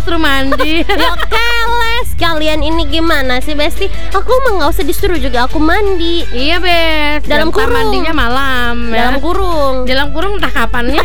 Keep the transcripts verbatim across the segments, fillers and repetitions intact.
disuruh mandi. Ya keles, kalian ini gimana sih Besti? Aku mah nggak usah disuruh juga aku mandi. Iya Bes, Dalam jam kurung. mandinya malam ya. Dalam kurung. Dalam kurung entah kapannya.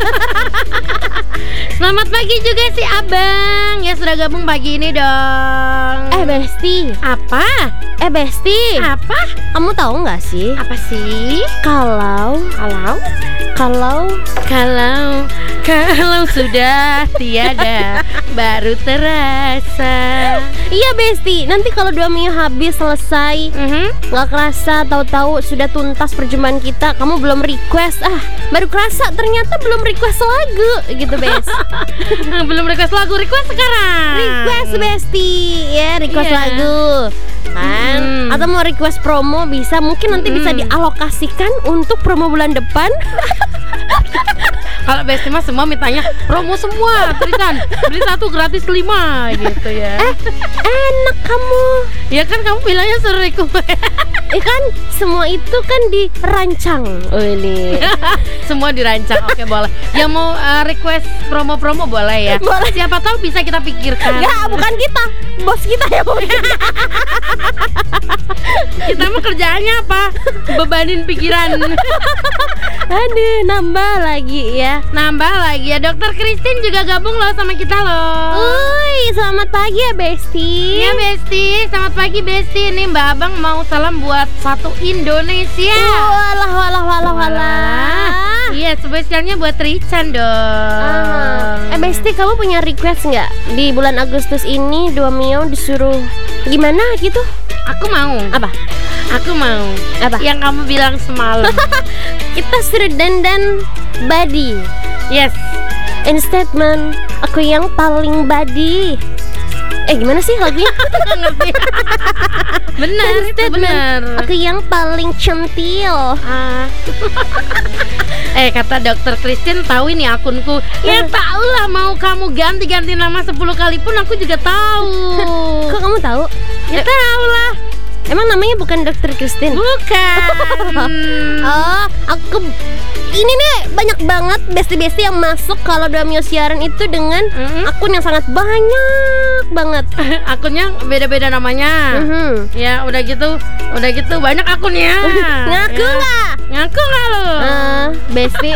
Selamat pagi juga si Abang ya, sudah gabung pagi ini dong. Eh Besti, Apa? eh Besti, Apa? kamu tahu nggak sih Apa sih? kalau Kalau kalau Kalau Kalau sudah tiada baru terasa. iya Besti, nanti kalau dua minggu habis selesai Mhm. nggak kerasa tahu-tahu sudah tuntas perjumpaan kita, kamu belum request, ah baru kerasa ternyata belum request lagu gitu Bes. Belum request lagu, request sekarang. Request Besti ya, request Iya. lagu kan, Hmm. atau mau request promo bisa, mungkin nanti bisa Mm-mm. dialokasikan untuk promo bulan depan. Kalau Besti mah semua mintanya promo semua, Trisan beli satu gratis lima gitu ya. Eh, enak kamu. Ya kan kamu bilangnya suruh request. Eh kan semua itu kan dirancang. Oh ini. Semua dirancang, oke boleh. Yang mau uh, request promo-promo boleh ya. Boleh. Siapa tahu bisa kita pikirkan. Enggak, bukan kita. Bos kita ya mau bikin. Kita mah kerjaannya apa? Bebanin pikiran. Aduh, nambah lagi ya. Nambah lagi ya, Dokter Christine juga gabung loh sama kita loh. Uy, selamat pagi ya Besti. Iya Besti, selamat pagi Besti. Nih Mbak Abang mau salam buat satu Indonesia. Walah, walah, walah, walah. Iya, spesialnya buat Rican dong. Ah. Eh Besti, kamu punya request nggak? Di bulan Agustus ini dua Mio disuruh gimana gitu? Aku mau. Apa? Aku mau. Apa? Yang kamu bilang semalam. Kita suruh dandan body. Yes. In statement, aku yang paling body. Eh gimana sih lagunya? Nggak ngerti. Benar, In itu statement, benar. aku yang paling centil. Ah. Eh kata Dokter Christine tahu ini akunku. Ya tahu lah, mau kamu ganti-ganti nama sepuluh kali pun aku juga tahu. Kok kamu tahu? Ya tahu lah. Emang namanya bukan Dokter Christine? Bukan. Oh, aku ini nih banyak banget besti-besti yang masuk kalau dua Mio siaran itu dengan Mm-mm. akun yang sangat banyak banget. Akunnya beda-beda namanya. Mhm. Ya udah gitu, udah gitu banyak akunnya. Ngaku Ya. nggak? Ngaku nggak lo? Eh, besti.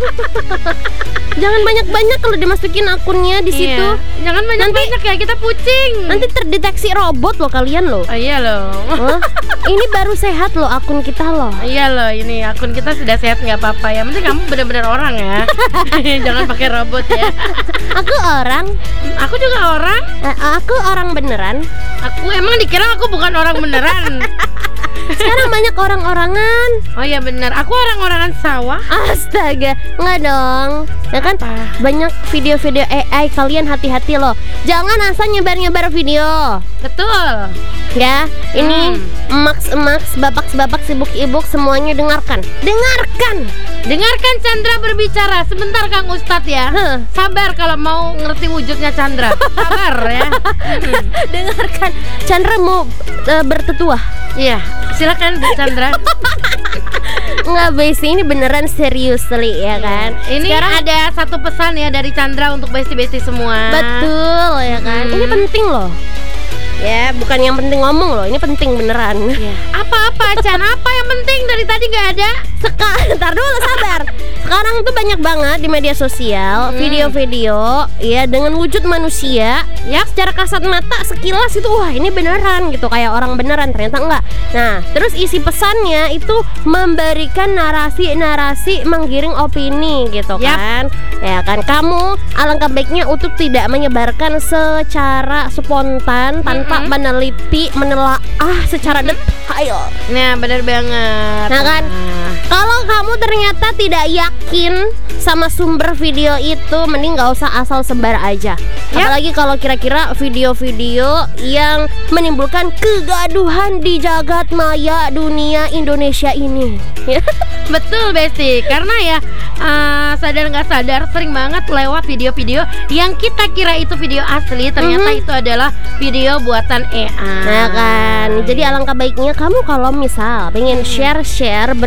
Jangan banyak-banyak kalau dimasukin akunnya di situ. Iya. Jangan banyak-banyak ya, kita pucing. Nanti terdeteksi robot loh kalian loh. Oh, iya loh. Hah? Ini baru sehat loh akun kita loh. Iya loh, ini akun kita sudah sehat nggak apa-apa ya. Penting kamu benar-benar orang ya. Jangan pakai robot ya. Aku orang, Aku juga orang. eh, aku orang beneran. Aku emang dikira aku bukan orang beneran. Sekarang banyak orang-orangan. Oh iya benar. Aku orang-orangan sawah. Astaga, nggak dong. Ya kan? Apa? Banyak video-video A I, kalian hati-hati loh. Jangan asal nyebar-nyebar video. Betul. Ya, ini Hmm. emaks-emaks, babaks-babak, sibuk-ibuk semuanya dengarkan. Dengarkan. Dengarkan Chandra berbicara. Sebentar Kang Ustadz ya. Heh. Sabar kalau mau ngerti wujudnya Chandra. Sabar ya. Mm-mm. Dengarkan. Chandra mau eh, bertetuah. Iya, silakan Bu Chandra. Nggak besi, ini beneran serius li ya kan. Ini Sekarang ada satu pesan ya dari Chandra untuk besti-besti semua. betul ya kan. Hmm. Ini penting loh. Ya, bukan yang penting ngomong loh, ini penting beneran. Iya. Apa-apa Chan? Apa yang penting dari tadi nggak ada? Sekarang, ntar dulu sabar. Sekarang tuh banyak banget di media sosial Hmm. video-video ya dengan wujud manusia. Ya, secara kasat mata sekilas itu wah ini beneran gitu, kayak orang beneran, ternyata enggak. Nah, terus isi pesannya itu memberikan narasi-narasi menggiring opini gitu Yap. kan. Ya kan, kamu alangkah baiknya untuk tidak menyebarkan secara spontan tanpa Mm-mm. meneliti, menelaah secara detail. Nah, benar banget. Nah kan, kalau kamu ternyata tidak yakin sama sumber video itu, mending gak usah asal sebar aja. Ya. Apalagi kalau kira-kira video-video yang menimbulkan kegaduhan di jagat maya dunia Indonesia ini. Betul Besti, karena ya uh, sadar nggak sadar sering banget lewat video-video yang kita kira itu video asli, ternyata Mhm. itu adalah video buatan A I. Nah kan, jadi alangkah baiknya kamu kalau misal pengen share-share berita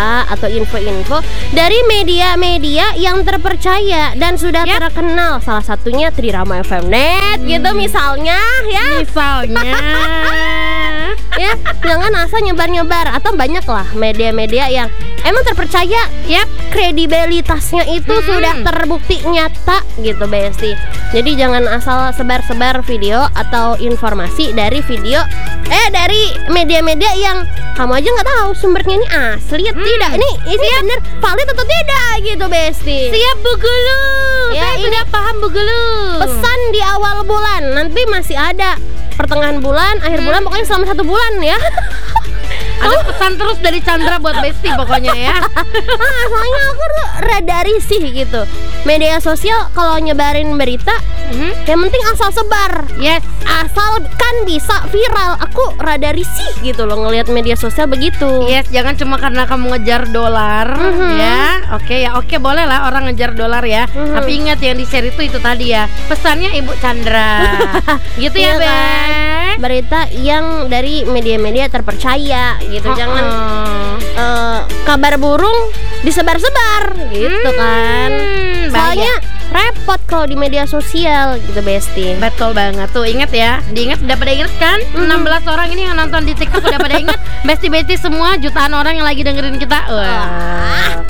berita atau info-info dari media-media yang terpercaya dan sudah Yap. terkenal. Salah satunya Trirama F M Net gitu misalnya ya. Misalnya Ya, jangan asal nyebar-nyebar. Atau banyak lah media-media yang emang terpercaya ya, kredibilitasnya itu Hmm. sudah terbukti nyata gitu Besti. Jadi jangan asal sebar-sebar video atau informasi dari video eh dari media-media yang kamu aja nggak tahu sumbernya ini asli atau Hmm. tidak. Ini ini bener valid atau tidak gitu Besti. siap Bu Gulu. Ya, Saya ini sudah paham Bu Gulu. Pesan di awal bulan, nanti masih ada pertengahan bulan, akhir Hmm. bulan, pokoknya selama satu bulan ya. Ada pesan terus dari Chandra buat Besti pokoknya ya. Ah, soalnya aku tuh rada risih gitu. Media sosial kalau nyebarin berita, Mhm. yang penting asal sebar, Yes. asal kan bisa viral. Aku rada risih gitu loh ngelihat media sosial begitu. Yes, jangan cuma karena kamu ngejar dolar Mhm. ya. Oke ya, oke boleh lah orang ngejar dolar ya. Mhm. Tapi ingat yang di share itu itu tadi ya. Pesannya Ibu Chandra. Gitu ya, Iya Be. kan? Berita yang dari media-media terpercaya gitu. Oh, Jangan oh. eh, kabar burung disebar-sebar gitu Hmm, kan. Soalnya repot kalau di media sosial gitu Besti. Betul banget tuh, ingat ya. Diingat, udah pada ingat kan? Mhm. enam belas orang ini yang nonton di TikTok udah pada ingat. Besti-besti semua, jutaan orang yang lagi dengerin kita. Wah.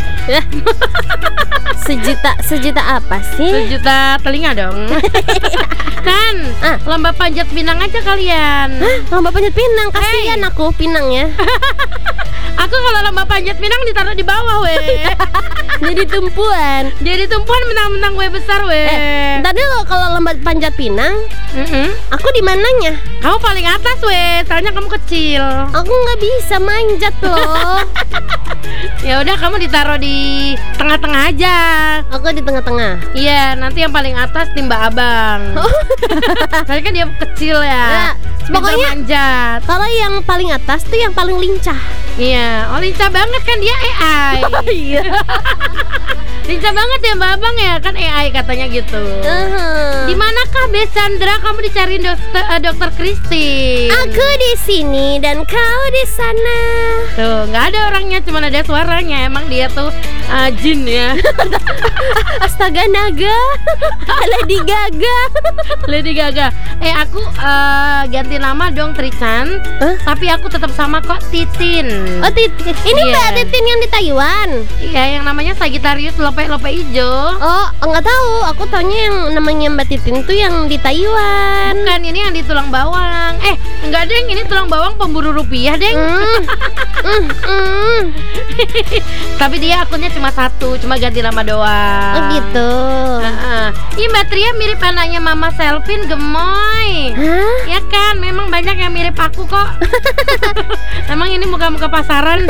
Sejuta sejuta apa sih? Sejuta telinga dong. Kan, Ah. lomba panjat pinang aja kalian. Lomba panjat pinang, kasihan aku pinangnya. Aku kalau lomba panjat pinang ditaruh di bawah, weh. Jadi tumpuan. Jadi tumpuan menang-menang weh besar, weh. Eh, tadi lo kalau lomba panjat pinang, Mm-mm. aku di mananya? Kamu paling atas, weh. Soalnya kamu kecil. Aku nggak bisa manjat loh. Ya udah, kamu ditaruh di tengah-tengah aja. Aku di tengah-tengah. Iya, nanti yang paling atas timba abang. Soalnya kan dia kecil ya. Ya, Pintar pokoknya manjat. kalau yang paling atas tuh yang paling lincah. Iya, oh lincah banget kan dia A I. Iya. Lincah banget ya Mbak Abang ya, kan A I katanya gitu. Di manakah Bes Chandra kamu dicariin dokter uh, dokter Kristi? Aku di sini dan kau di sana. Tuh, nggak ada orangnya, cuma ada suaranya. Emang dia tuh uh, jin ya. Astaga naga. Lady Gaga. Lady Gaga. Eh aku uh, ganti nama dong Trichan. Hah? Tapi aku tetap sama kok, Titin. Oh Titin. Ini Iya. Mbak Titin yang di Taiwan. Iya, yang namanya Sagittarius lope-lope hijau. Oh, enggak tahu. Aku taunya yang namanya Mbak Titin tuh yang di Taiwan. Bukan, ini yang di tulang bawang. Eh, enggak deng, ini tulang bawang pemburu rupiah deng. Hmm. Hmm, hmm. Tapi dia akunnya cuma satu, cuma ganti nama doang. Oh gitu. Heeh. Ih, Mbak Tria mirip anaknya Mama Selvin, gemoy. Hah? Ya kan, memang banyak yang mirip aku kok. Emang ini muka-muka pasaran.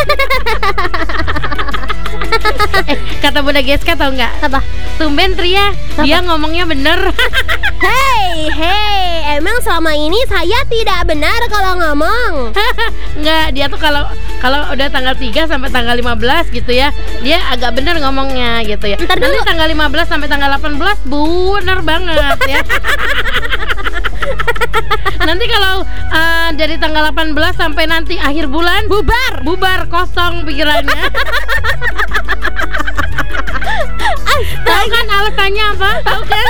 Eh, kata Bunda Geska tau nggak? Apa? Tumben Tria, dia ngomongnya bener. Hey, hey, emang selama ini saya tidak benar kalau ngomong. Nggak, dia tuh kalau kalau udah tanggal tiga sampai tanggal lima belas gitu ya, dia agak bener ngomongnya gitu ya. Ntar Nanti dulu. tanggal lima belas sampai tanggal delapan belas bener banget ya. Nanti kalau uh, dari tanggal delapan belas sampai nanti akhir bulan bubar, bubar kosong pikirannya. Tahu kan alasannya apa? Tahu kan?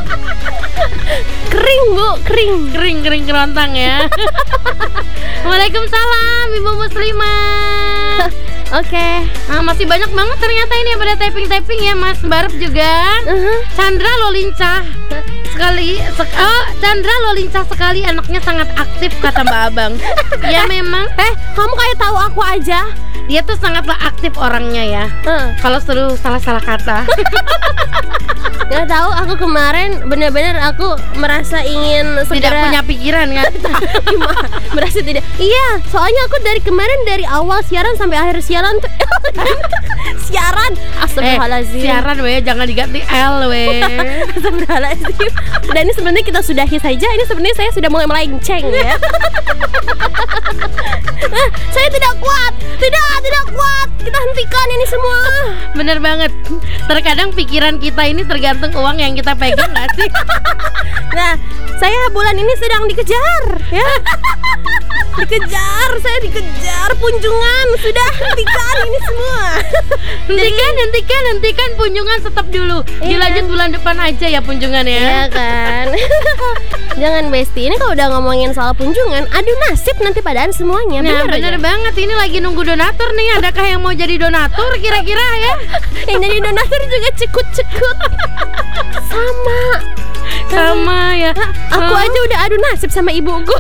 Kering bu, kering. Kering kering kerontang ya. Waalaikumsalam Ibu Muslimah. Oke. Nah, masih banyak banget ternyata ini yang pada typing-typing ya Mas Barep juga. Uh-huh. Chandra lo lincah sekali sek- oh, Chandra lo lincah sekali, anaknya sangat aktif kata Mbak Abang. Ya memang Eh, kamu kayak tahu aku aja. dia tuh sangatlah aktif orangnya ya. Uh, Kalau suruh salah-salah kata. Gak tahu. Aku kemarin benar-benar aku merasa ingin Tidak segera punya pikiran kan. Gimana? Merasa tidak. Iya, soalnya aku dari kemarin dari awal siaran sampai akhir siaran tuh siaran. Eh, Astagfirullahaladzim. siaran weh, jangan diganti L weh. Astagfirullahaladzim. Dan ini sebenarnya kita sudahi saja. Ini sebenarnya saya sudah mulai melenceng ya. Ah, saya tidak kuat. Tidak. Ah, tidak kuat. Kita hentikan ini semua. Bener banget. Terkadang pikiran kita ini tergantung uang yang kita pegang nggak sih? Nah, saya bulan ini sedang dikejar, ya. Dikejar, saya dikejar Punjungan. Sudah, hentikan ini semua. Hentikan, hentikan, hentikan Punjungan, stop dulu. Iya. Dilanjut bulan depan aja ya Punjungan ya. Iya kan. Jangan Besti, ini kalau udah ngomongin soal Punjungan, adu nasib nanti padaan semuanya. Nah, bener aja? banget. Ini lagi nunggu donatur nih. Adakah yang mau jadi donatur kira-kira ya? Yang jadi donatur juga cekut-cekut. Sama. Sama ya. Aku aja udah adu nasib sama ibuku.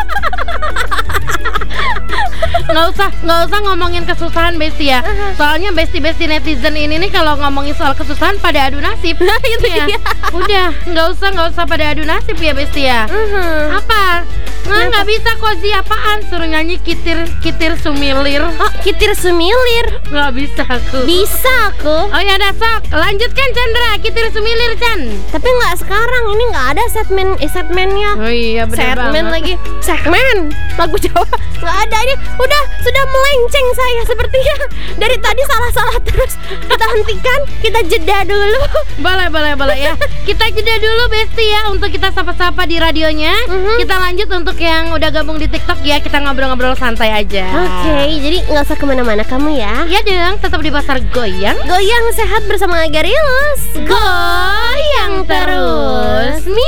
Nggak usah, nggak usah ngomongin kesusahan Besti ya. Soalnya Besti-Besti netizen ini nih kalau ngomongin soal kesusahan pada adu nasib. Itu ya. dia. Udah, nggak usah, nggak usah pada adu nasib ya Besti ya. Mhm. Apa? Nggak, nggak bisa Kozi, apaan? Suruh nyanyi kitir kitir sumilir. Oh, kitir sumilir. Nggak bisa aku. Bisa aku. Oh ya udah sok, lanjutkan Chandra, kitir sumilir Chan. Tapi nggak sekarang, ini nggak ada segmen eh, segmennya. Oh iya bener Segmen banget. lagi. Segmen lagu Jawa nggak ada ini. Udah sudah melenceng saya sepertinya. Dari tadi salah-salah terus. Kita hentikan, kita jeda dulu. Boleh, boleh, boleh ya. Kita jeda dulu Besti ya untuk kita sapa-sapa di radionya. Mhm. Kita lanjut untuk yang udah gabung di TikTok ya. Kita ngobrol-ngobrol santai aja. Oke, jadi nggak usah kemana-mana kamu ya. Ya dong, tetap di pasar goyang. Goyang sehat bersama Garilus. Goyang terus. Mi